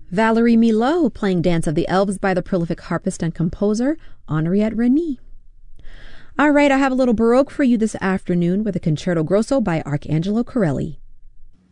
Valerie Milot playing Dance of the Elves by the prolific harpist and composer Henriette Reni. All right, I have a little Baroque for you this afternoon with a Concerto Grosso by Arcangelo Corelli.